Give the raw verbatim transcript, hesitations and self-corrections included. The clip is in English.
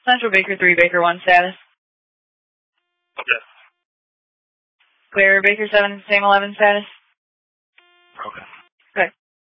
Central Baker three, Baker one status. Yes. Clear Baker seven, same eleven status. Okay.